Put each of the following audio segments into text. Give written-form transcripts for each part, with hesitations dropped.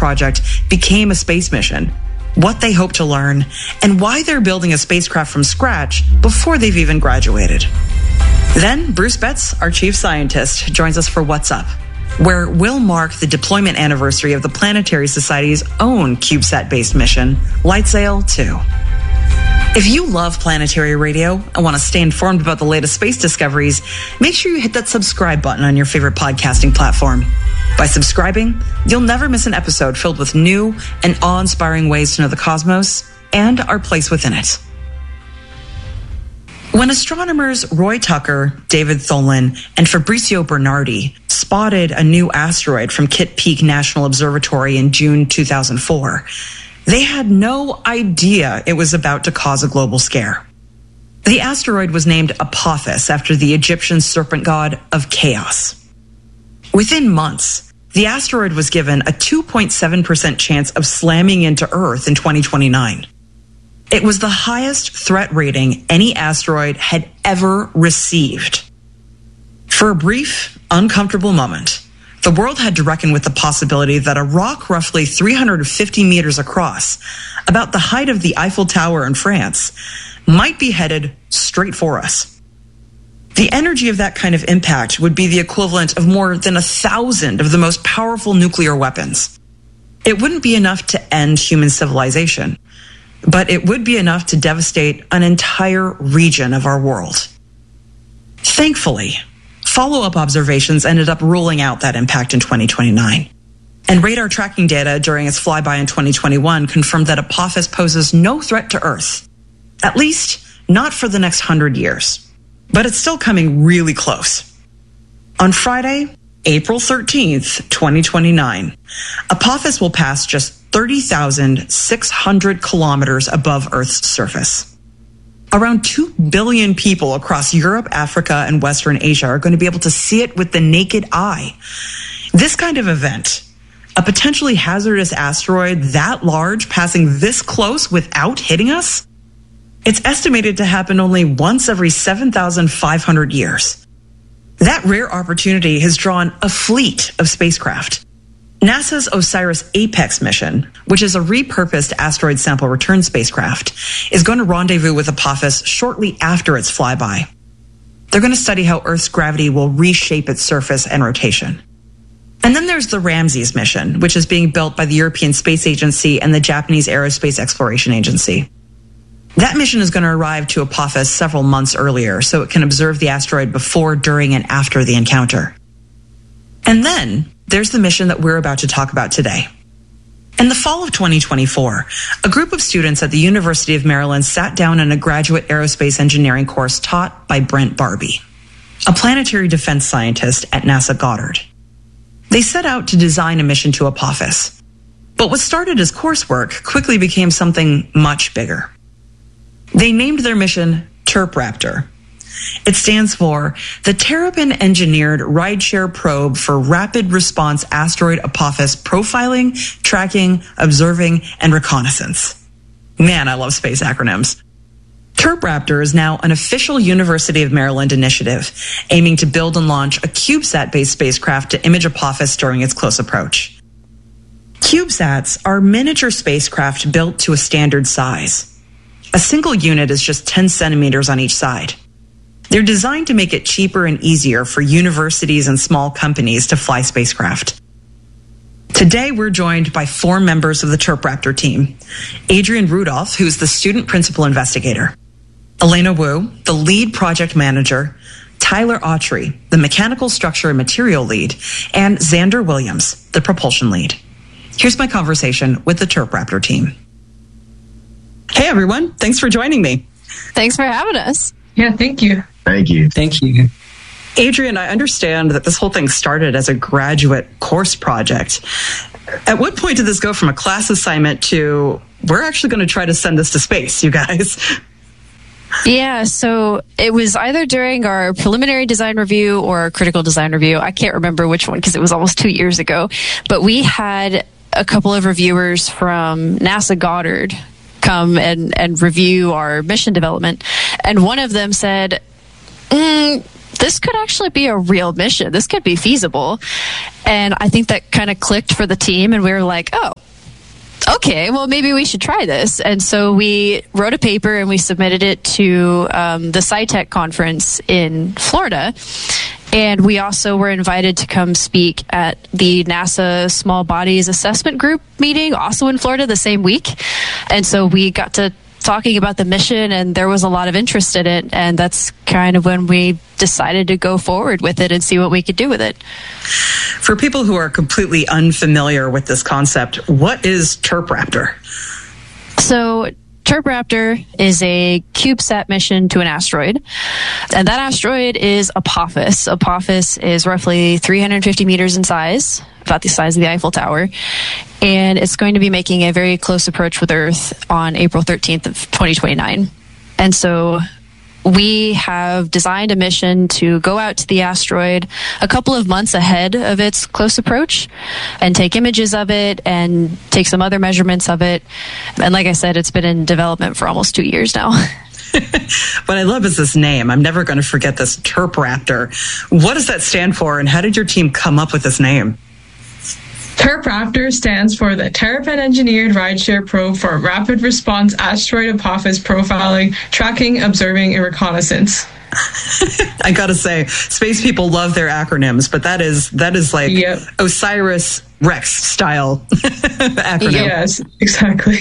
project became a space mission, what they hope to learn, and why they're building a spacecraft from scratch before they've even graduated. Then Bruce Betts, our chief scientist, joins us for What's Up, where we'll mark the deployment anniversary of the Planetary Society's own CubeSat-based mission, LightSail 2. If you love planetary radio and want to stay informed about the latest space discoveries, make sure you hit that subscribe button on your favorite podcasting platform. By subscribing, you'll never miss an episode filled with new and awe-inspiring ways to know the cosmos and our place within it. When astronomers Roy Tucker, David Tholen, and Fabrizio Bernardi spotted a new asteroid from Kitt Peak National Observatory in June 2004, they had no idea it was about to cause a global scare. The asteroid was named Apophis after the Egyptian serpent god of chaos. Within months, the asteroid was given a 2.7% chance of slamming into Earth in 2029. It was the highest threat rating any asteroid had ever received. For a brief, uncomfortable moment, the world had to reckon with the possibility that a rock roughly 350 meters across, about the height of the Eiffel Tower in France, might be headed straight for us. The energy of that kind of impact would be the equivalent of more than 1,000 of the most powerful nuclear weapons. It wouldn't be enough to end human civilization, but it would be enough to devastate an entire region of our world. Thankfully, follow-up observations ended up ruling out that impact in 2029. And radar tracking data during its flyby in 2021 confirmed that Apophis poses no threat to Earth, at least not for the next 100 years. But it's still coming really close. On Friday, April 13th, 2029, Apophis will pass just 30,600 kilometers above Earth's surface. Around 2 billion people across Europe, Africa, and Western Asia are going to be able to see it with the naked eye. This kind of event, a potentially hazardous asteroid that large passing this close without hitting us, it's estimated to happen only once every 7,500 years. That rare opportunity has drawn a fleet of spacecraft. NASA's OSIRIS-APEX mission, which is a repurposed asteroid sample return spacecraft, is going to rendezvous with Apophis shortly after its flyby. They're going to study how Earth's gravity will reshape its surface and rotation. And then there's the Ramses mission, which is being built by the European Space Agency and the Japanese Aerospace Exploration Agency. That mission is going to arrive to Apophis several months earlier, so it can observe the asteroid before, during, and after the encounter. And then there's the mission that we're about to talk about today. In the fall of 2024, a group of students at the University of Maryland sat down in a graduate aerospace engineering course taught by Brent Barbee, a planetary defense scientist at NASA Goddard. They set out to design a mission to Apophis, but what started as coursework quickly became something much bigger. They named their mission TURP-RAPTOR. It stands for the Terrapin-Engineered Rideshare Probe for Rapid Response Asteroid Apophis Profiling, Tracking, Observing, and Reconnaissance. Man, I love space acronyms. TURP-RAPTOR is now an official University of Maryland initiative, aiming to build and launch a CubeSat-based spacecraft to image Apophis during its close approach. CubeSats are miniature spacecraft built to a standard size. A single unit is just 10 centimeters on each side. They're designed to make it cheaper and easier for universities and small companies to fly spacecraft. Today, we're joined by 4 members of the TURP-RAPTOR team. Adrian Rudolph, who's the student principal investigator. Elena Wu, the lead project manager. Tyler Autry, the mechanical structure and material lead. And Xander Williams, the propulsion lead. Here's my conversation with the TURP-RAPTOR team. Hey, everyone. Thanks for joining me. Thanks for having us. Yeah, thank you. Thank you. Thank you. Adrian, I understand that this whole thing started as a graduate course project. At what point did this go from a class assignment to, we're actually going to try to send this to space, you guys? Yeah, so it was either during our preliminary design review or our critical design review. I can't remember which one because it was almost 2 years ago. But we had a couple of reviewers from NASA Goddard come and review our mission development. And one of them said, this could actually be a real mission. This could be feasible. And I think that kind of clicked for the team, and we were like, oh, okay, well, maybe we should try this. And so we wrote a paper and we submitted it to the SciTech conference in Florida. And we also were invited to come speak at the NASA Small Bodies Assessment Group meeting, also in Florida, the same week. And so we got to talking about the mission, and there was a lot of interest in it. And that's kind of when we decided to go forward with it and see what we could do with it. For people who are completely unfamiliar with this concept, what is TURP-RAPTOR? So TURP-RAPTOR is a CubeSat mission to an asteroid, and that asteroid is Apophis. Apophis is roughly 350 meters in size, about the size of the Eiffel Tower, and it's going to be making a very close approach with Earth on April 13th of 2029. And so we have designed a mission to go out to the asteroid a couple of months ahead of its close approach and take images of it and take some other measurements of it. And like I said, it's been in development for almost 2 years now. What I love is this name. I'm never going to forget this, TURP-RAPTOR. What does that stand for, and how did your team come up with this name? TURP-RAPTOR stands for the Terrapin Engineered Rideshare Probe for Rapid Response Asteroid Apophis Profiling, Tracking, Observing, and Reconnaissance. I gotta say, space people love their acronyms, but that is like Osiris Rex style acronym. Yes, exactly.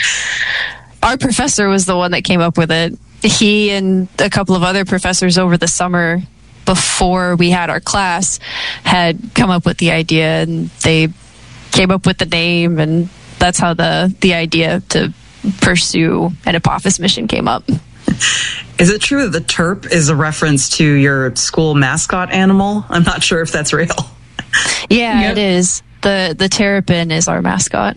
Our professor was the one that came up with it. He and a couple of other professors over the summer before we had our class had come up with the idea, and they came up with the name, and that's how the idea to pursue an Apophis mission came up. Is it true that the TURP is a reference to your school mascot animal? I'm not sure if that's real. Yeah, It is. The terrapin is our mascot.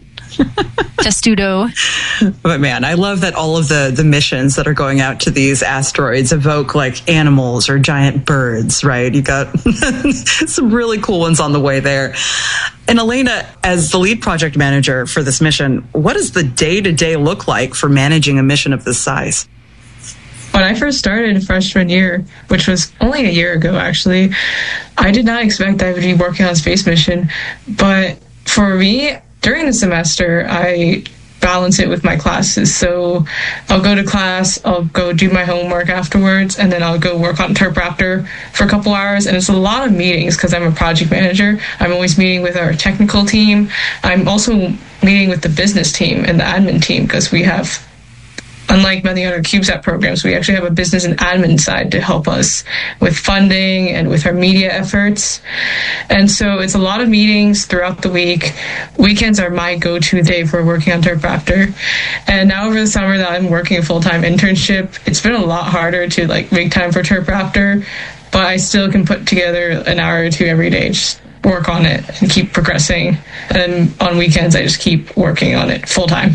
Testudo. But man, I love that all of the missions that are going out to these asteroids evoke like animals or giant birds, right? You got some really cool ones on the way there. And Elena, as the lead project manager for this mission, what does the day-to-day look like for managing a mission of this size? When I first started freshman year, which was only a year ago, actually, I did not expect I would be working on a space mission. But for me, during the semester, I balance it with my classes. So I'll go to class, I'll go do my homework afterwards, and then I'll go work on TURP-RAPTOR for a couple hours. And it's a lot of meetings because I'm a project manager. I'm always meeting with our technical team. I'm also meeting with the business team and the admin team because we have, unlike many other CubeSat programs, we actually have a business and admin side to help us with funding and with our media efforts. And so it's a lot of meetings throughout the week. Weekends are my go-to day for working on TURP-RAPTOR. And now over the summer that I'm working a full-time internship, it's been a lot harder to make time for TURP-RAPTOR, but I still can put together an hour or two every day, just work on it and keep progressing. And on weekends, I just keep working on it full-time.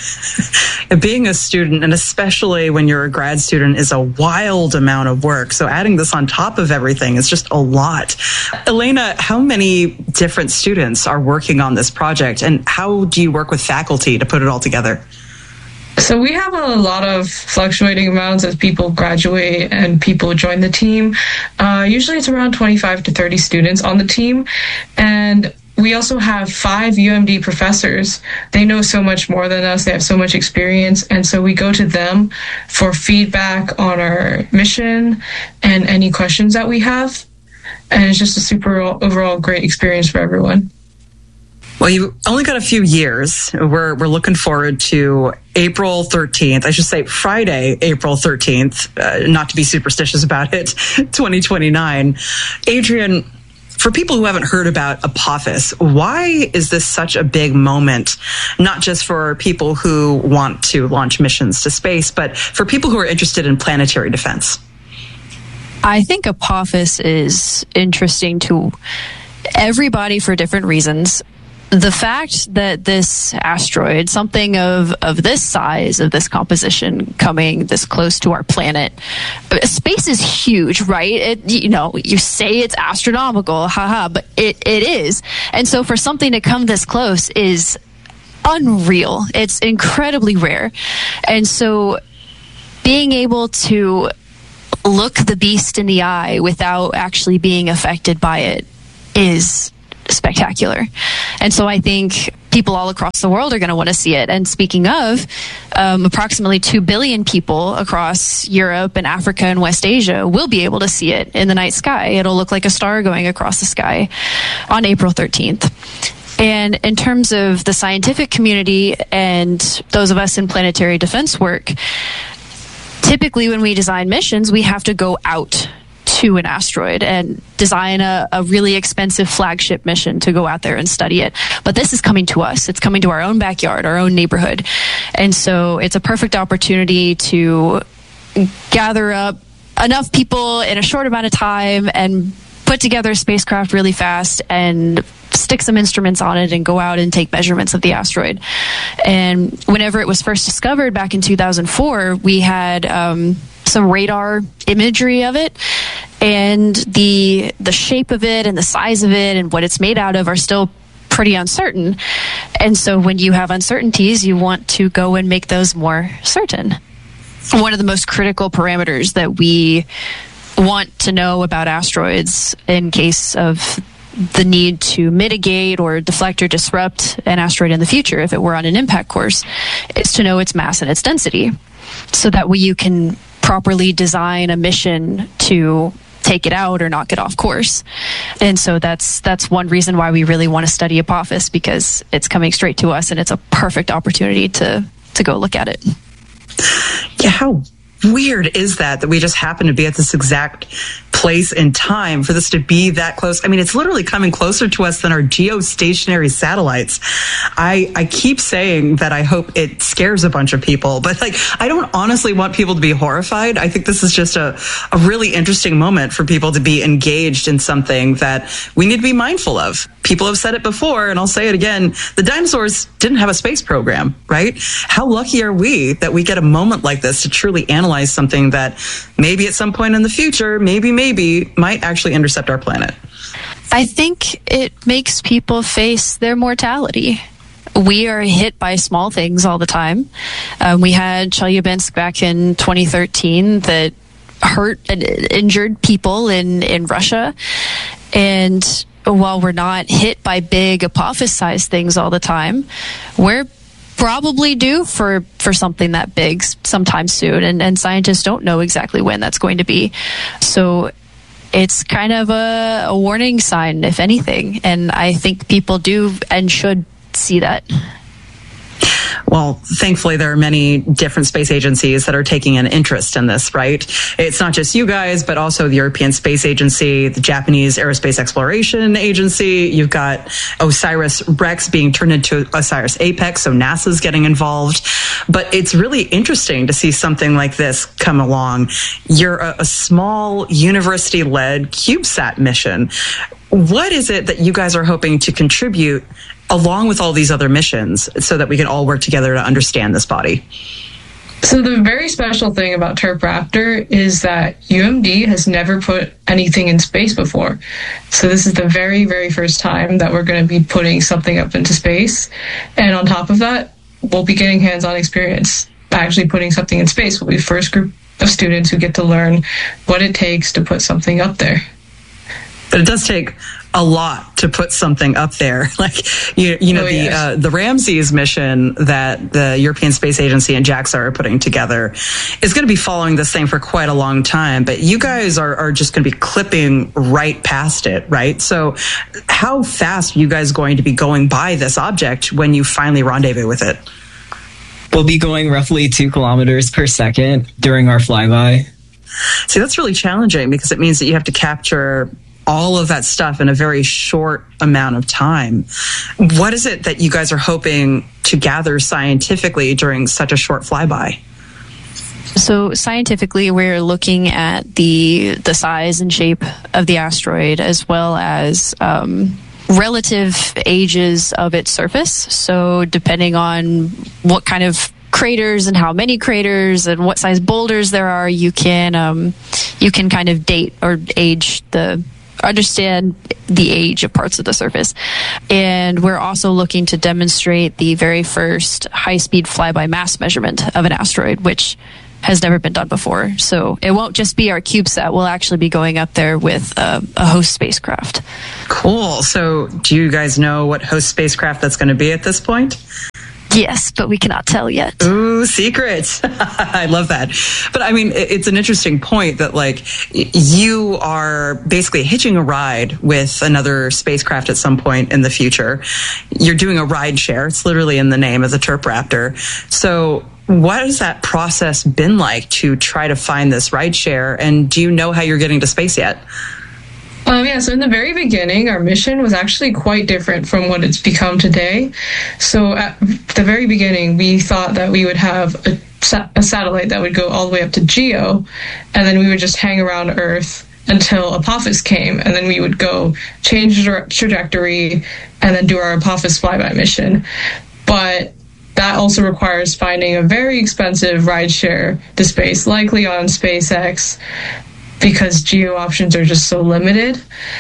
Being a student, and especially when you're a grad student, is a wild amount of work. So adding this on top of everything is just a lot. Elena, how many different students are working on this project, and how do you work with faculty to put it all together? So we have a lot of fluctuating amounts as people graduate and people join the team. Usually it's around 25 to 30 students on the team. And we also have 5 UMD professors. They know so much more than us. They have so much experience. And so we go to them for feedback on our mission and any questions that we have. And it's just a super overall great experience for everyone. Well, you've only got a few years. We're looking forward to April 13th. I should say Friday, April 13th, not to be superstitious about it, 2029. Adrian, for people who haven't heard about Apophis, why is this such a big moment, not just for people who want to launch missions to space, but for people who are interested in planetary defense? I think Apophis is interesting to everybody for different reasons. The fact that this asteroid, something of this size, of this composition, coming this close to our planet, space is huge, right? You say it's astronomical, but it is. And so for something to come this close is unreal. It's incredibly rare. And so being able to look the beast in the eye without actually being affected by it is spectacular. And so I think people all across the world are going to want to see it. And speaking of, approximately 2 billion people across Europe and Africa and West Asia will be able to see it in the night sky. It'll look like a star going across the sky on April 13th. And in terms of the scientific community and those of us in planetary defense work, typically when we design missions, we have to go out to an asteroid and design a really expensive flagship mission to go out there and study it. But this is coming to us. It's coming to our own backyard, our own neighborhood. And so it's a perfect opportunity to gather up enough people in a short amount of time and put together a spacecraft really fast and stick some instruments on it and go out and take measurements of the asteroid. And whenever it was first discovered back in 2004, we had some radar imagery of it, and the shape of it and the size of it and what it's made out of are still pretty uncertain. And so when you have uncertainties, you want to go and make those more certain. One of the most critical parameters that we want to know about asteroids in case of the need to mitigate or deflect or disrupt an asteroid in the future if it were on an impact course is to know its mass and its density, so that way you can properly design a mission to take it out or knock it off course. And so that's one reason why we really want to study Apophis, because it's coming straight to us and it's a perfect opportunity to go look at it. Yeah, how weird is that we just happen to be at this exact place in time for this to be that close? I mean, it's literally coming closer to us than our geostationary satellites. I keep saying that I hope it scares a bunch of people, but I don't honestly want people to be horrified. I think this is just a really interesting moment for people to be engaged in something that we need to be mindful of. People have said it before, and I'll say it again. The dinosaurs didn't have a space program, right? How lucky are we that we get a moment like this to truly analyze something that maybe at some point in the future, maybe might actually intercept our planet? I think it makes people face their mortality. We are hit by small things all the time. We had Chelyabinsk back in 2013 that hurt and injured people in Russia. And while we're not hit by big Apophis-sized things all the time, we're probably due for something that big sometime soon. And scientists don't know exactly when that's going to be. So it's kind of a warning sign, if anything. And I think people do and should see that. Well, thankfully, there are many different space agencies that are taking an interest in this, right? It's not just you guys, but also the European Space Agency, the Japanese Aerospace Exploration Agency. You've got OSIRIS-REx being turned into OSIRIS-APEX, so NASA's getting involved. But it's really interesting to see something like this come along. You're a small university-led CubeSat mission. What is it that you guys are hoping to contribute along with all these other missions so that we can all work together to understand this body? So the very special thing about TURP Raptor is that UMD has never put anything in space before. So this is the very, very first time that we're going to be putting something up into space. And on top of that, we'll be getting hands-on experience actually putting something in space. We'll be the first group of students who get to learn what it takes to put something up there. But it does take a lot to put something up there. The Ramses mission that the European Space Agency and JAXA are putting together is going to be following this thing for quite a long time. But you guys are just going to be clipping right past it, right? So how fast are you guys going to be going by this object when you finally rendezvous with it? We'll be going roughly 2 kilometers per second during our flyby. See, that's really challenging because it means that you have to capture all of that stuff in a very short amount of time. What is it that you guys are hoping to gather scientifically during such a short flyby? So scientifically, we're looking at the size and shape of the asteroid as well as relative ages of its surface. So depending on what kind of craters and how many craters and what size boulders there are, you can kind of date or understand the age of parts of the surface. And we're also looking to demonstrate the very first high-speed flyby mass measurement of an asteroid, which has never been done before. So it won't just be our CubeSat. We'll actually be going up there with a host spacecraft. Cool. So do you guys know what host spacecraft that's going to be at this point? Yes, but we cannot tell yet. Ooh, secret. I love that. But I mean, it's an interesting point that like you are basically hitching a ride with another spacecraft at some point in the future. You're doing a ride share. It's literally in the name of the Terp Raptor. So what has that process been like to try to find this ride share? And do you know how you're getting to space yet? So in the very beginning, our mission was actually quite different from what it's become today. So at the very beginning, we thought that we would have a satellite that would go all the way up to GEO, and then we would just hang around Earth until Apophis came, and then we would go change trajectory and then do our Apophis flyby mission. But that also requires finding a very expensive rideshare to space, likely on SpaceX, because GEO options are just so limited.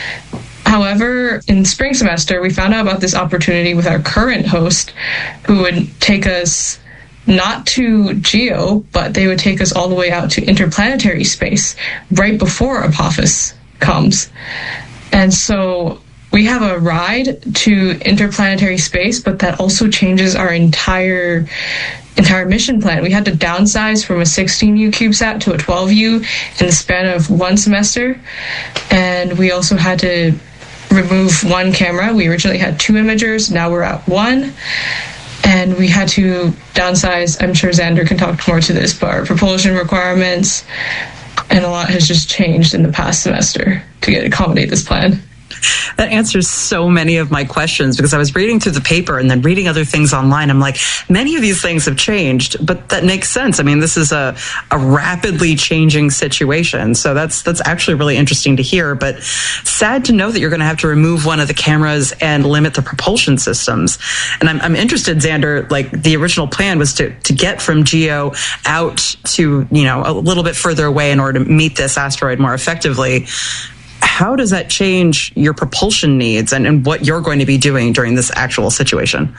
However, in spring semester, we found out about this opportunity with our current host, who would take us not to GEO, but they would take us all the way out to interplanetary space right before Apophis comes. And so we have a ride to interplanetary space, but that also changes our entire mission plan. We had to downsize from a 16U CubeSat to a 12U in the span of one semester. And we also had to remove one camera. We originally had 2 imagers. Now we're at 1. And we had to downsize. I'm sure Xander can talk more to this, but our propulsion requirements and a lot has just changed in the past semester to accommodate this plan. That answers so many of my questions, because I was reading through the paper and then reading other things online. I'm like, many of these things have changed, but that makes sense. I mean, this is a rapidly changing situation. So that's actually really interesting to hear, but sad to know that you're going to have to remove one of the cameras and limit the propulsion systems. And I'm interested, Xander, like the original plan was to get from GEO out to, a little bit further away in order to meet this asteroid more effectively. How does that change your propulsion needs and what you're going to be doing during this actual situation?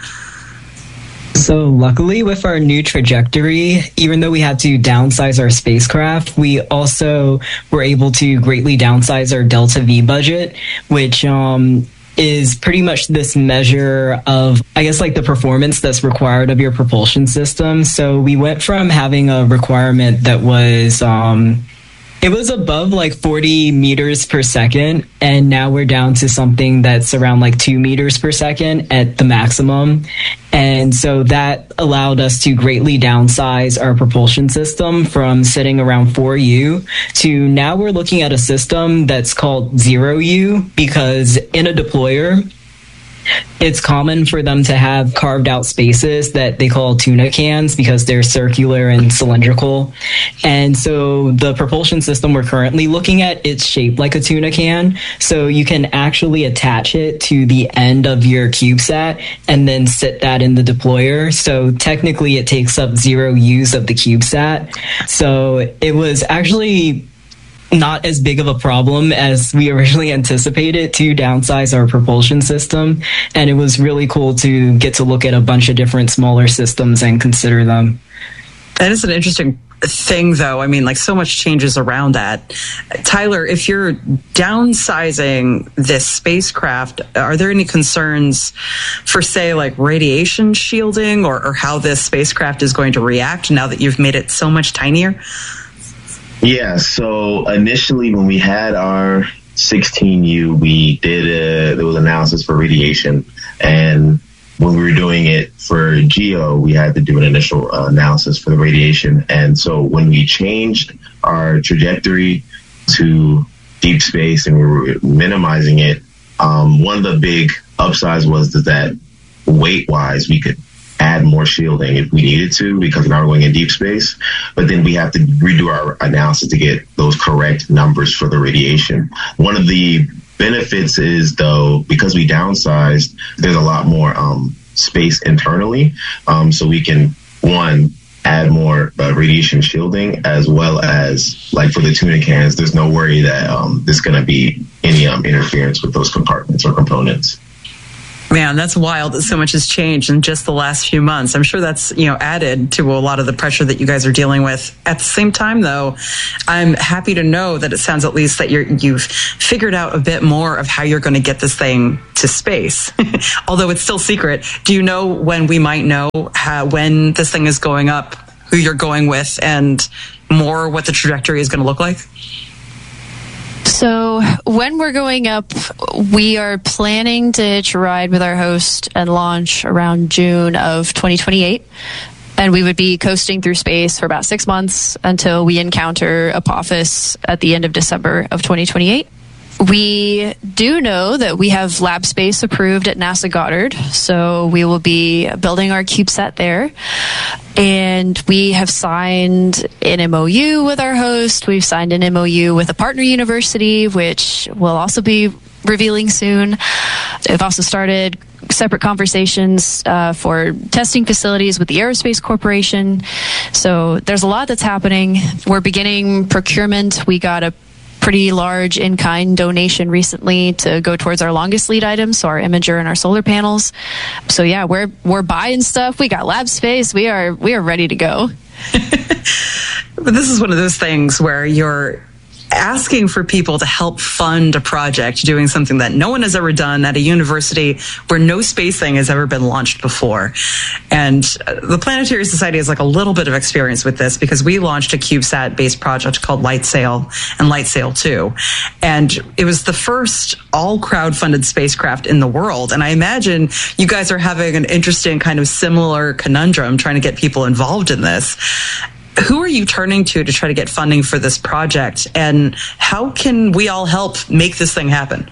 So luckily with our new trajectory, even though we had to downsize our spacecraft, we also were able to greatly downsize our Delta V budget, which is pretty much this measure of, I guess, like the performance that's required of your propulsion system. So we went from having a requirement that was it was above like 40 meters per second, and now we're down to something that's around like 2 meters per second at the maximum. And so that allowed us to greatly downsize our propulsion system from sitting around 4U to now we're looking at a system that's called 0U, because in a deployer, it's common for them to have carved out spaces that they call tuna cans because they're circular and cylindrical. And so the propulsion system we're currently looking at, it's shaped like a tuna can. So you can actually attach it to the end of your CubeSat and then sit that in the deployer. So technically it takes up 0 use of the CubeSat. So it was actually not as big of a problem as we originally anticipated to downsize our propulsion system. And it was really cool to get to look at a bunch of different smaller systems and consider them. That is an interesting thing, though. I mean, like, so much changes around that. Tyler, if you're downsizing this spacecraft, are there any concerns for, say, like radiation shielding or how this spacecraft is going to react now that you've made it so much tinier? Yeah, so initially when we had our 16U, we did there was analysis for radiation, and when we were doing it for GEO, we had to do an initial analysis for the radiation. And so when we changed our trajectory to deep space and we were minimizing it, one of the big upsides was that weight-wise, we could add more shielding if we needed to, because now we're going in deep space. But then we have to redo our analysis to get those correct numbers for the radiation. One of the benefits is, though, because we downsized, there's a lot more space internally. So we can, one, add more radiation shielding, as well as, like for the tuna cans, there's no worry that there's going to be any interference with those compartments or components. Man, that's wild that so much has changed in just the last few months. I'm sure that's, added to a lot of the pressure that you guys are dealing with. At the same time, though, I'm happy to know that it sounds at least that you've figured out a bit more of how you're going to get this thing to space. Although it's still secret. Do you know when we might know when this thing is going up, who you're going with, and more what the trajectory is going to look like? So when we're going up, we are planning to hitch a ride with our host and launch around June of 2028. And we would be coasting through space for about 6 months until we encounter Apophis at the end of December of 2028. We do know that we have lab space approved at NASA Goddard, so we will be building our CubeSat there. And we have signed an MOU with our host. We've signed an MOU with a partner university, which we'll also be revealing soon. We've also started separate conversations for testing facilities with the Aerospace Corporation. So there's a lot that's happening. We're beginning procurement. We got a pretty large in-kind donation recently to go towards our longest lead items, so our imager and our solar panels. So yeah, we're buying stuff. We got lab space. We are ready to go. But this is one of those things where you're asking for people to help fund a project, doing something that no one has ever done at a university where no space thing has ever been launched before. And the Planetary Society has like a little bit of experience with this because we launched a CubeSat-based project called LightSail and LightSail 2. And it was the first all crowd-funded spacecraft in the world. And I imagine you guys are having an interesting kind of similar conundrum trying to get people involved in this. Who are you turning to try to get funding for this project, and how can we all help make this thing happen?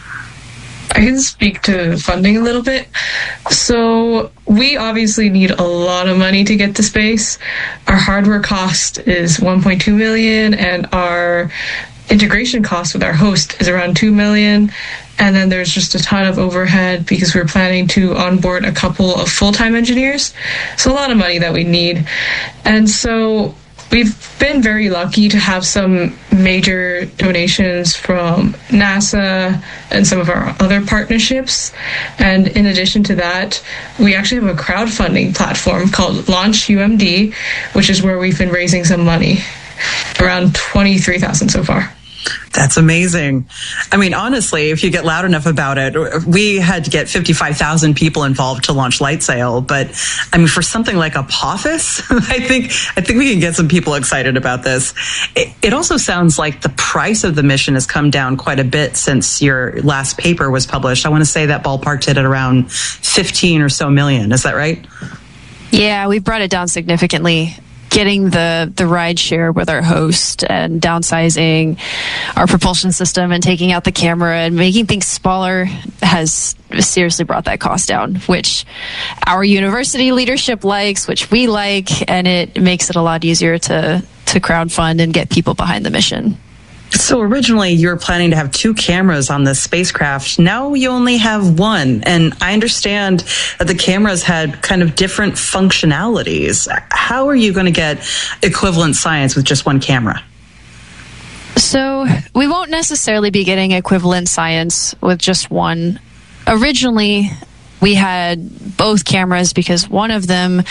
I can speak to funding a little bit. So we obviously need a lot of money to get to space. Our hardware cost is $1.2 million, and our integration cost with our host is around $2 million. And then there's just a ton of overhead because we're planning to onboard a couple of full-time engineers. So a lot of money that we need. And so we've been very lucky to have some major donations from NASA and some of our other partnerships. And in addition to that, we actually have a crowdfunding platform called Launch UMD, which is where we've been raising some money, around $23,000 so far. That's amazing. I mean, honestly, if you get loud enough about it, we had to get 55,000 people involved to launch LightSail. But I mean, for something like Apophis, I think we can get some people excited about this. It also sounds like the price of the mission has come down quite a bit since your last paper was published. I want to say that ballparked it at around 15 or so million. Is that right? Yeah, we brought it down significantly. Getting the ride share with our host and downsizing our propulsion system and taking out the camera and making things smaller has seriously brought that cost down, which our university leadership likes, which we like, and it makes it a lot easier to crowdfund and get people behind the mission. So originally you were planning to have 2 cameras on this spacecraft. Now you only have 1. And I understand that the cameras had kind of different functionalities. How are you going to get equivalent science with just 1 camera? So we won't necessarily be getting equivalent science with just 1. Originally, we had both cameras because one of them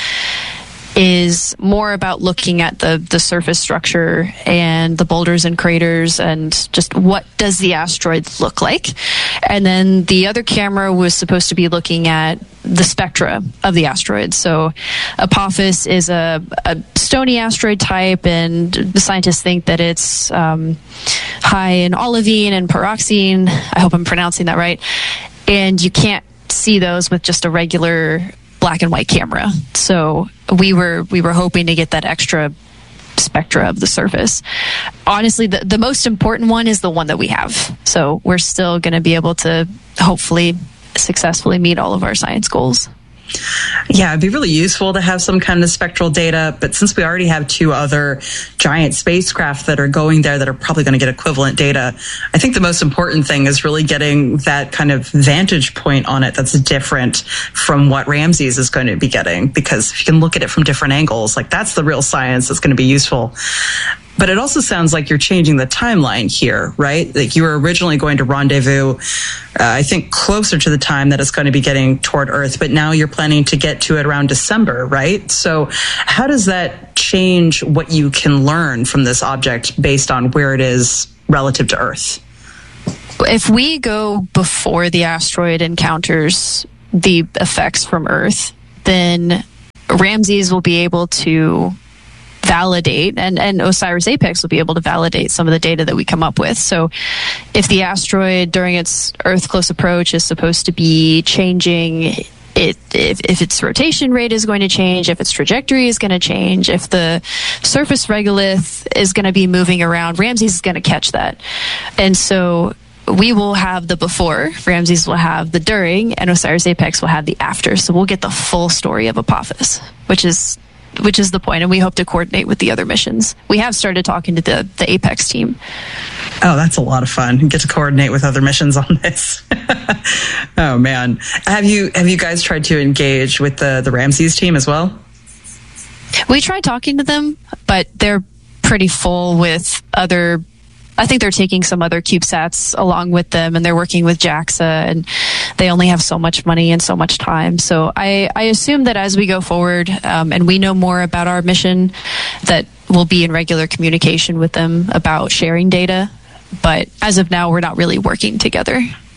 is more about looking at the surface structure and the boulders and craters and just what does the asteroid look like. And then the other camera was supposed to be looking at the spectra of the asteroid. So Apophis is a stony asteroid type, and the scientists think that it's high in olivine and pyroxene. I hope I'm pronouncing that right. And you can't see those with just a regular black and white camera. So we were hoping to get that extra spectra of the surface. Honestly, the most important one is the one that we have. So we're still going to be able to hopefully successfully meet all of our science goals. Yeah, it'd be really useful to have some kind of spectral data, but since we already have 2 other giant spacecraft that are going there that are probably going to get equivalent data, I think the most important thing is really getting that kind of vantage point on it that's different from what Ramses is going to be getting, because if you can look at it from different angles, like that's the real science that's going to be useful. But it also sounds like you're changing the timeline here, right? Like you were originally going to rendezvous, I think closer to the time that it's going to be getting toward Earth, but now you're planning to get to it around December, right? So how does that change what you can learn from this object based on where it is relative to Earth? If we go before the asteroid encounters the effects from Earth, then Ramses will be able to validate, and OSIRIS-APEX will be able to validate some of the data that we come up with. So if the asteroid during its Earth close approach is supposed to be changing, if its rotation rate is going to change, if its trajectory is going to change, if the surface regolith is going to be moving around, Ramses is going to catch that. And so we will have the before, Ramses will have the during, and OSIRIS-APEX will have the after. So we'll get the full story of Apophis, which is the point, and we hope to coordinate with the other missions. We have started talking to the APEX team. Oh, that's a lot of fun. You get to coordinate with other missions on this. Oh man, have you guys tried to engage with the Ramses team as well? We tried talking to them, but they're pretty full with other. I think they're taking some other CubeSats along with them, and they're working with JAXA, and they only have so much money and so much time. So I assume that as we go forward, and we know more about our mission, that we'll be in regular communication with them about sharing data. But as of now, we're not really working together.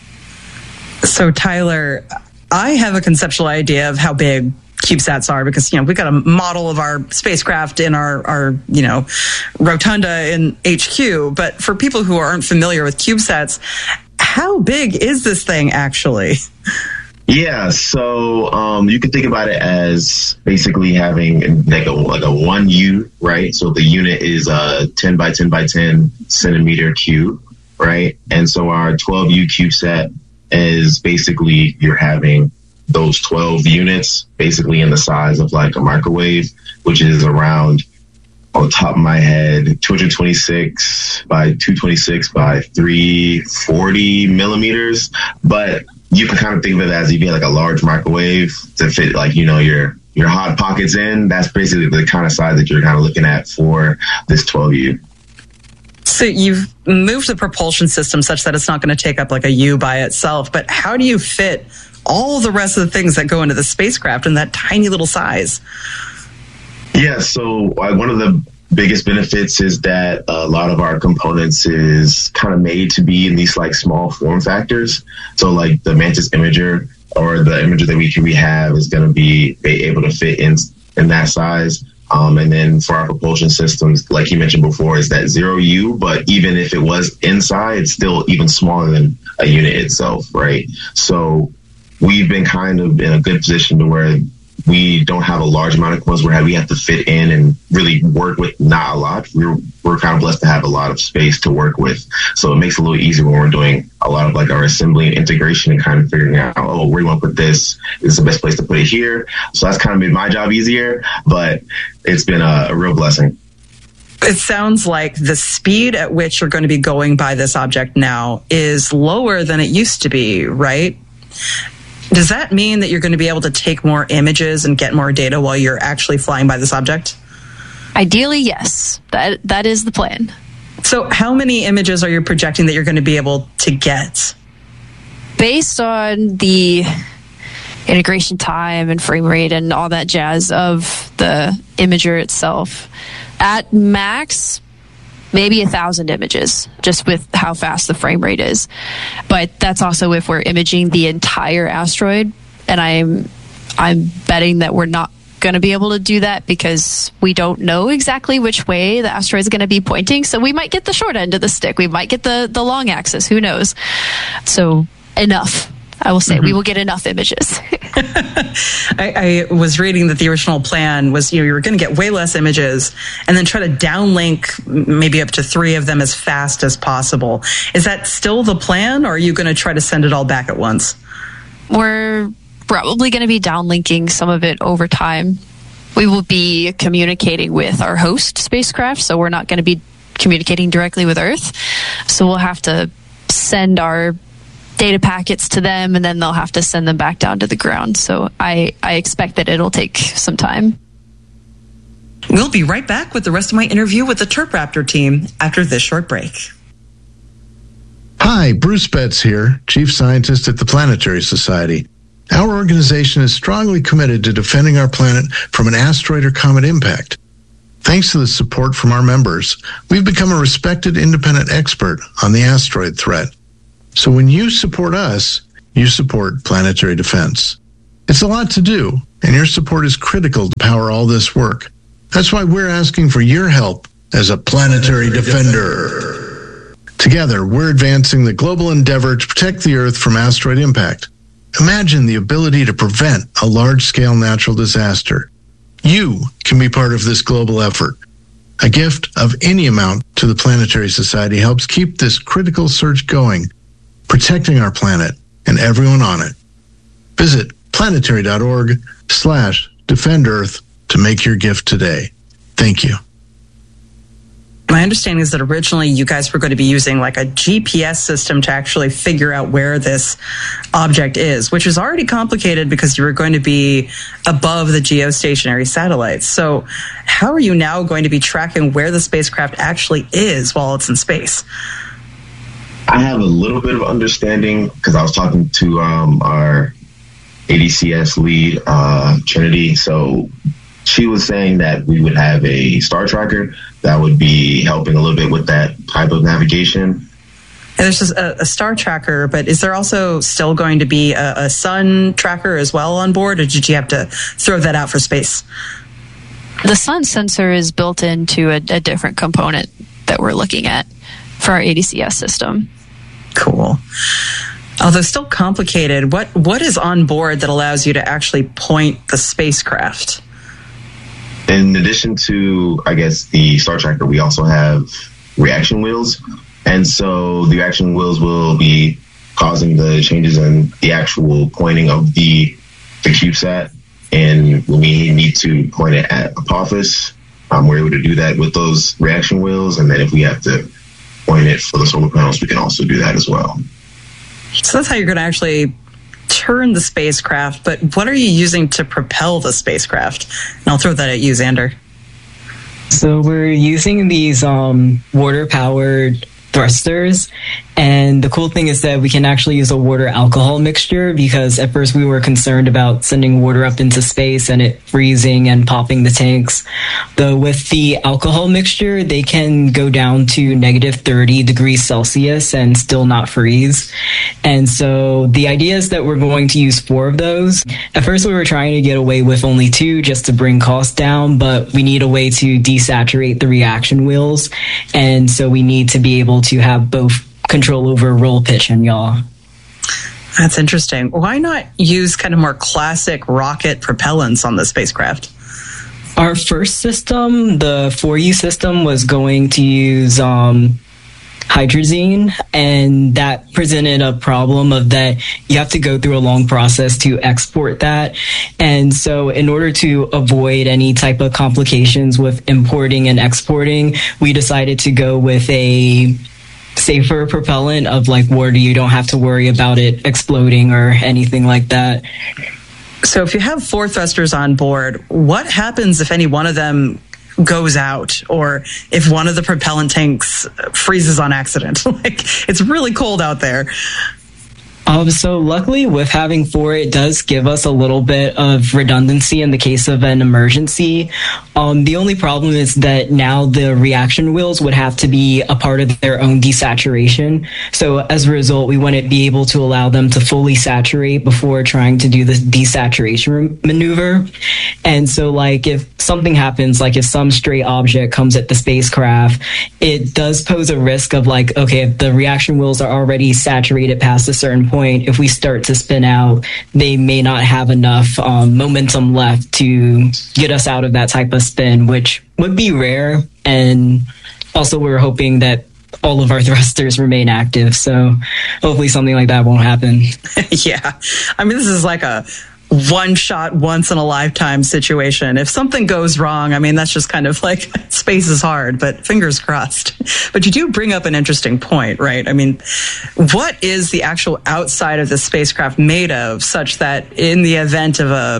So Tyler, I have a conceptual idea of how big CubeSats are because, we got a model of our spacecraft in our rotunda in HQ. But for people who aren't familiar with CubeSats, how big is this thing actually? Yeah, so you can think about it as basically having like a 1U, right? So the unit is a 10 by 10 by 10 centimeter cube, right? And so our 12U CubeSat is basically you're having those 12 units basically in the size of like a microwave, which is around, on the top of my head, 226 by 226 by 340 millimeters. But you can kind of think of it as if you had like a large microwave to fit like, your hot pockets in. That's basically the kind of size that you're kind of looking at for this 12U. So you've moved the propulsion system such that it's not going to take up like a U by itself, but how do you fit all the rest of the things that go into the spacecraft in that tiny little size? Yeah, so one of the biggest benefits is that a lot of our components is kind of made to be in these like small form factors. So like the Mantis imager or the imager that we have is going to be able to fit in that size. And then for our propulsion systems, like you mentioned before, is that 0U, but even if it was inside, it's still even smaller than a unit itself, right? So we've been kind of in a good position to where we don't have a large amount of components where we have to fit in and really work with not a lot. We're kind of blessed to have a lot of space to work with. So it makes it a little easier when we're doing a lot of like our assembly and integration and kind of figuring out, where you want to put this? This is the best place to put it here. So that's kind of made my job easier, but it's been a real blessing. It sounds like the speed at which you're going to be going by this object now is lower than it used to be, right? Does that mean that you're going to be able to take more images and get more data while you're actually flying by this object? Ideally, yes. That is the plan. So how many images are you projecting that you're going to be able to get? Based on the integration time and frame rate and all that jazz of the imager itself, at max, maybe 1,000 images, just with how fast the frame rate is. But that's also if we're imaging the entire asteroid, and I'm betting that we're not going to be able to do that because we don't know exactly which way the asteroid is going to be pointing. So we might get the short end of the stick. We might get the long axis. Who knows? So enough. I will say we will get enough images. I was reading that the original plan was, you were going to get way less images and then try to downlink maybe up to 3 of them as fast as possible. Is that still the plan, or are you going to try to send it all back at once? We're probably going to be downlinking some of it over time. We will be communicating with our host spacecraft, so we're not going to be communicating directly with Earth. So we'll have to send our data packets to them, and then they'll have to send them back down to the ground. So I expect that it'll take some time. We'll be right back with the rest of my interview with the Turp Raptor team after this short break. Hi, Bruce Betts here, Chief Scientist at the Planetary Society. Our organization is strongly committed to defending our planet from an asteroid or comet impact. Thanks to the support from our members, we've become a respected independent expert on the asteroid threat. So when you support us, you support planetary defense. It's a lot to do, and your support is critical to power all this work. That's why we're asking for your help as a planetary defender. Together, we're advancing the global endeavor to protect the Earth from asteroid impact. Imagine the ability to prevent a large-scale natural disaster. You can be part of this global effort. A gift of any amount to the Planetary Society helps keep this critical search going, protecting our planet and everyone on it. Visit planetary.org/Defend Earth to make your gift today. Thank you. My understanding is that originally you guys were going to be using like a GPS system to actually figure out where this object is, which is already complicated because you were going to be above the geostationary satellites. So how are you now going to be tracking where the spacecraft actually is while it's in space? I have a little bit of understanding because I was talking to our ADCS lead, Trinity. So she was saying that we would have a star tracker that would be helping a little bit with that type of navigation. And there's just a star tracker, but is there also still going to be a sun tracker as well on board, or did you have to throw that out for space? The sun sensor is built into a different component that we're looking at for our ADCS system. Cool. Although still complicated, what is on board that allows you to actually point the spacecraft? In addition to, I guess, the star tracker, we also have reaction wheels. And so the reaction wheels will be causing the changes in the actual pointing of the CubeSat. And when we need to point it at Apophis, we're able to do that with those reaction wheels. And then if we have to point it for the solar panels, we can also do that as well. So that's how you're going to actually turn the spacecraft, but what are you using to propel the spacecraft? And I'll throw that at you, Xander. So we're using these water-powered thrusters, and the cool thing is that we can actually use a water alcohol mixture, because at first we were concerned about sending water up into space and it freezing and popping the tanks. Though with the alcohol mixture, they can go down to negative 30 degrees Celsius and still not freeze. And so the idea is that we're going to use 4 of those. At first we were trying to get away with only 2 just to bring costs down, but we need a way to desaturate the reaction wheels, and so we need to be able to have both control over roll, pitch, and yaw. That's interesting. Why not use kind of more classic rocket propellants on the spacecraft? Our first system, the 4U system, was going to use hydrazine, and that presented a problem of that you have to go through a long process to export that. And so in order to avoid any type of complications with importing and exporting, we decided to go with a safer propellant of like water. You don't have to worry about it exploding or anything like that. So if you have 4 thrusters on board, what happens if any one of them goes out, or if one of the propellant tanks freezes on accident? Like, it's really cold out there. So luckily with having 4, it does give us a little bit of redundancy in the case of an emergency. The only problem is that now the reaction wheels would have to be a part of their own desaturation. So as a result, we wouldn't be able to allow them to fully saturate before trying to do the desaturation maneuver. And so like if something happens, like if some stray object comes at the spacecraft, it does pose a risk of like, okay, if the reaction wheels are already saturated past a certain point, if we start to spin out, they may not have enough momentum left to get us out of that type of spin, which would be rare. And also we're hoping that all of our thrusters remain active. So hopefully something like that won't happen. Yeah. I mean, this is like a one-shot, once-in-a-lifetime situation. If something goes wrong, I mean, that's just kind of like, space is hard, but fingers crossed. But you do bring up an interesting point, right? I mean, what is the actual outside of the spacecraft made of, such that in the event of a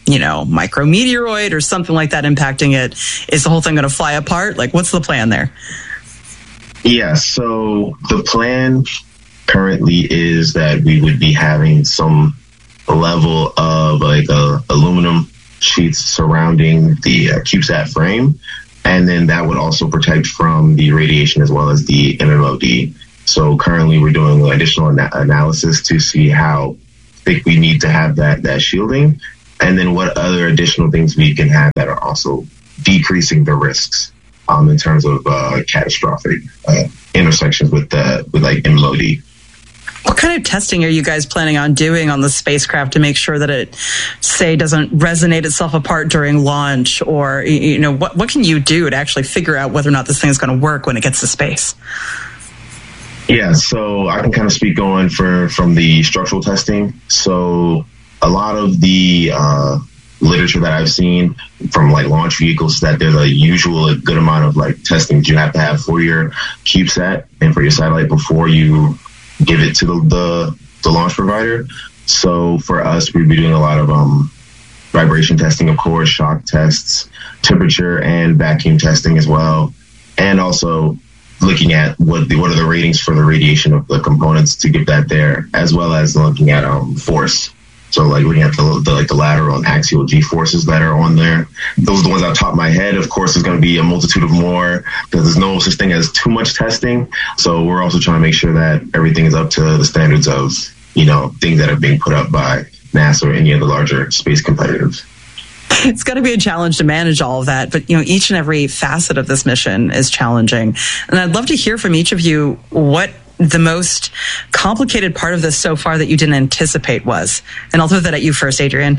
micrometeoroid or something like that impacting it, is the whole thing going to fly apart? Like, what's the plan there? Yeah, so the plan currently is that we would be having some level of aluminum sheets surrounding the CubeSat frame, and then that would also protect from the radiation as well as the MMOD. So currently we're doing additional analysis to see how thick we need to have that shielding, and then what other additional things we can have that are also decreasing the risks in terms of catastrophic intersections with MMOD. What kind of testing are you guys planning on doing on the spacecraft to make sure that it, say, doesn't resonate itself apart during launch? Or, what can you do to actually figure out whether or not this thing is going to work when it gets to space? Yeah, so I can kind of speak from the structural testing. So a lot of the literature that I've seen from launch vehicles, that there's a good amount of testing that you have to have for your CubeSat and for your satellite before you give it to the launch provider. So for us, we'd be doing a lot of vibration testing, of course, shock tests, temperature and vacuum testing as well, and also looking at what are the ratings for the radiation of the components to get that there, as well as looking at force. So looking at the lateral and axial G forces that are on there. Those are the ones on top of my head. Of course, there's going to be a multitude of more, because there's no such thing as too much testing. So we're also trying to make sure that everything is up to the standards of, things that are being put up by NASA or any of the larger space competitors. It's got to be a challenge to manage all of that. But, each and every facet of this mission is challenging. And I'd love to hear from each of you what the most complicated part of this so far that you didn't anticipate was. And I'll throw that at you first, Adrienne.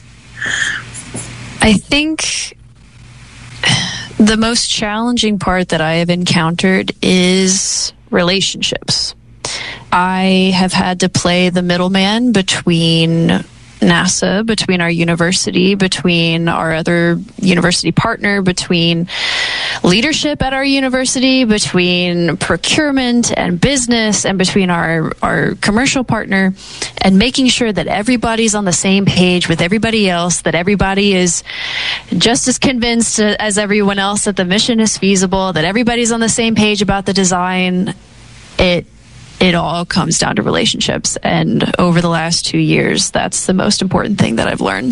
I think the most challenging part that I have encountered is relationships. I have had to play the middleman between NASA, between our university, between our other university partner, between leadership at our university, between procurement and business, and between our commercial partner, and making sure that everybody's on the same page with everybody else, that everybody is just as convinced as everyone else that the mission is feasible, that everybody's on the same page about the design. It all comes down to relationships. And over the last 2 years, that's the most important thing that I've learned.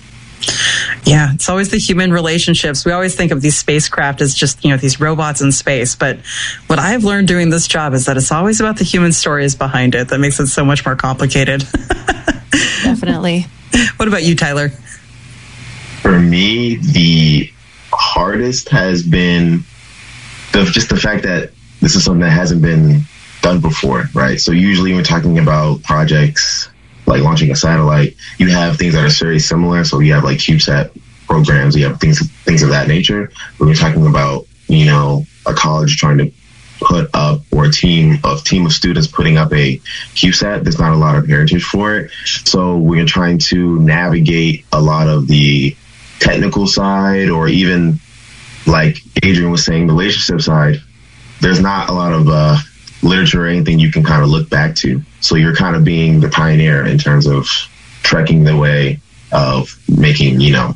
Yeah, it's always the human relationships. We always think of these spacecraft as just, these robots in space. But what I've learned doing this job is that it's always about the human stories behind it that makes it so much more complicated. Definitely. What about you, Tyler? For me, the hardest has been just the fact that this is something that hasn't been done before, right? So usually when we're talking about projects like launching a satellite, you have things that are very similar. So you have CubeSat programs, you have things of that nature. When you're talking about, a college trying to put up, or a team of students putting up a CubeSat, there's not a lot of heritage for it. So we're trying to navigate a lot of the technical side, or even like Adrienne was saying, the relationship side. There's not a lot of literature or anything you can kind of look back to. So you're kind of being the pioneer in terms of trekking the way of making, new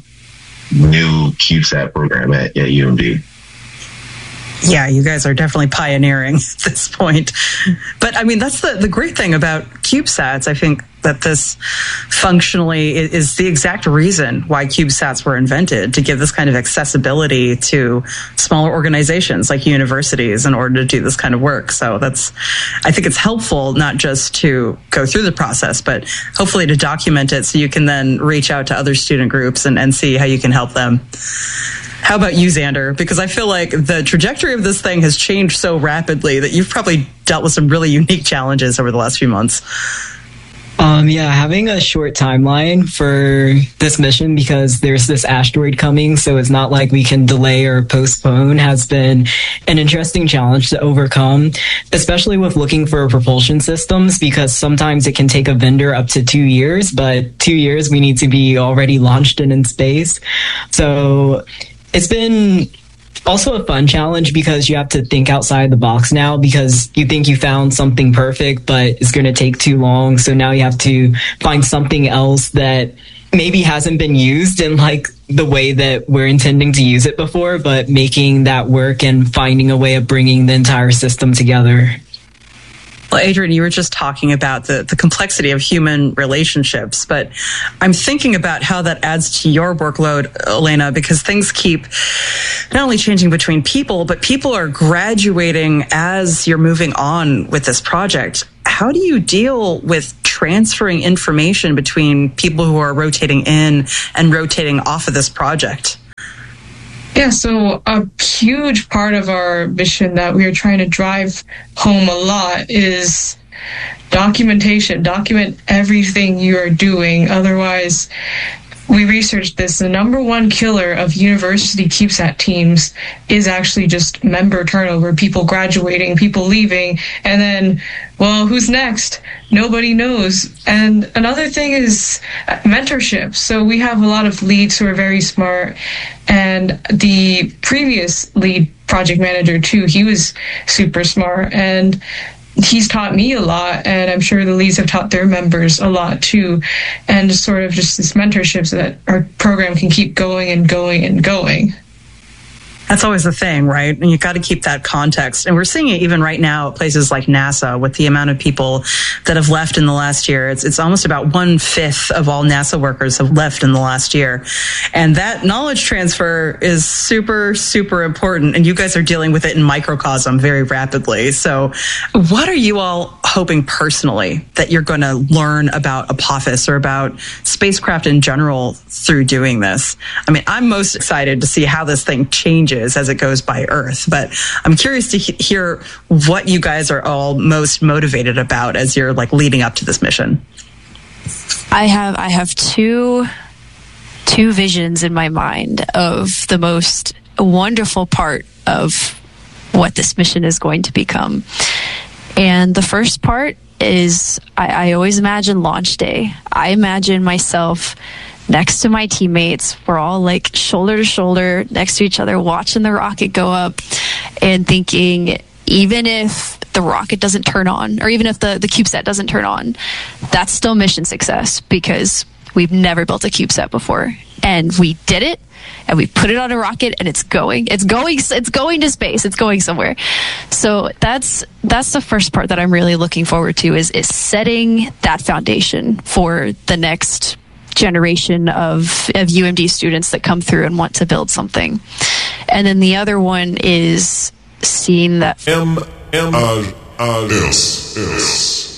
CubeSat program at UMD. Yeah, you guys are definitely pioneering at this point. But I mean, that's the great thing about CubeSats. I think that this functionally is the exact reason why CubeSats were invented, to give this kind of accessibility to smaller organizations like universities in order to do this kind of work. So I think it's helpful not just to go through the process, but hopefully to document it so you can then reach out to other student groups and see how you can help them. How about you, Xander? Because I feel like the trajectory of this thing has changed so rapidly that you've probably dealt with some really unique challenges over the last few months. Having a short timeline for this mission because there's this asteroid coming, so it's not like we can delay or postpone, has been an interesting challenge to overcome, especially with looking for propulsion systems, because sometimes it can take a vendor up to 2 years, but 2 years we need to be already launched and in space. So it's been also a fun challenge because you have to think outside the box now, because you think you found something perfect, but it's going to take too long. So now you have to find something else that maybe hasn't been used in like the way that we're intending to use it before, but making that work and finding a way of bringing the entire system together. Well, Adrian, you were just talking about the complexity of human relationships, but I'm thinking about how that adds to your workload, Elena, because things keep not only changing between people, but people are graduating as you're moving on with this project. How do you deal with transferring information between people who are rotating in and rotating off of this project? Yeah, so a huge part of our mission that we are trying to drive home a lot is documentation. Document everything you are doing. Otherwise, we researched this. The number one killer of university CubeSat teams is actually just member turnover, people graduating, people leaving, and then, well, who's next? Nobody knows. And another thing is mentorship. So we have a lot of leads who are very smart, and the previous lead project manager too, he was super smart, and he's taught me a lot, and I'm sure the leads have taught their members a lot too, and sort of just this mentorship so that our program can keep going and going and going. That's always the thing, right? And you got to keep that context. And we're seeing it even right now at places like NASA with the amount of people that have left in the last year. It's almost about 1/5 of all NASA workers have left in the last year. And that knowledge transfer is super, super important. And you guys are dealing with it in microcosm very rapidly. So what are you all hoping personally that you're going to learn about Apophis or about spacecraft in general through doing this? I mean, I'm most excited to see how this thing changes as it goes by Earth, but I'm curious to hear what you guys are all most motivated about as you're like leading up to this mission. I have two visions in my mind of the most wonderful part of what this mission is going to become. And the first part is I always imagine launch day. I imagine myself next to my teammates. We're all like shoulder to shoulder next to each other, watching the rocket go up and thinking, even if the rocket doesn't turn on, or even if the CubeSat doesn't turn on, that's still mission success because we've never built a CubeSat before. And we did it, and we put it on a rocket, and it's going to space. It's going somewhere. So that's the first part that I'm really looking forward to is setting that foundation for the next generation of UMD students that come through and want to build something. And then the other one is seeing that MRS.